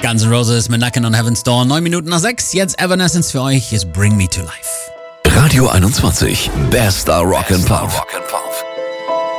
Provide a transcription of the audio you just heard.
Guns N' Roses mit Knockin' on Heaven's Door. 9 Minuten nach 6. Jetzt Evanescence für euch ist Bring Me to Life. Radio 21. Bester Rock and Pop.